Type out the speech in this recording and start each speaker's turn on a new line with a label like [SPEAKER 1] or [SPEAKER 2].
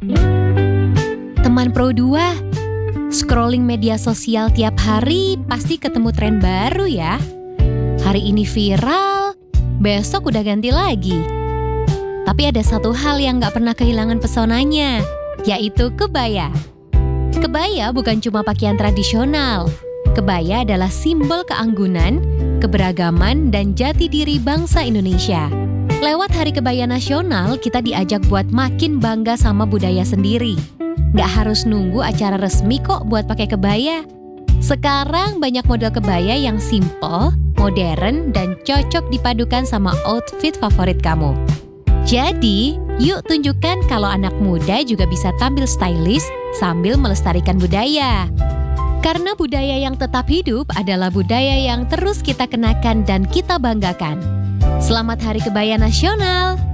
[SPEAKER 1] Teman Pro 2, scrolling media sosial tiap hari pasti ketemu tren baru ya. Hari ini viral, besok udah ganti lagi. Tapi ada satu hal yang gak pernah kehilangan pesonanya, yaitu kebaya. Kebaya bukan cuma pakaian tradisional. Kebaya adalah simbol keanggunan, keberagaman, dan jati diri bangsa Indonesia. Lewat Hari Kebaya Nasional, kita diajak buat makin bangga sama budaya sendiri. Nggak harus nunggu acara resmi kok buat pakai kebaya. Sekarang banyak model kebaya yang simple, modern, dan cocok dipadukan sama outfit favorit kamu. Jadi, yuk tunjukkan kalau anak muda juga bisa tampil stylish sambil melestarikan budaya. Karena budaya yang tetap hidup adalah budaya yang terus kita kenakan dan kita banggakan. Selamat Hari Kebaya Nasional!